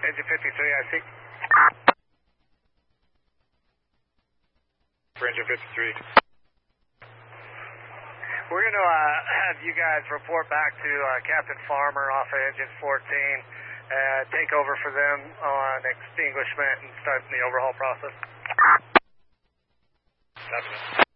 Engine 53, I see. For engine 53. We're going to have you guys report back to Captain Farmer off of engine 14, take over for them on extinguishment and start the overhaul process. Definitely.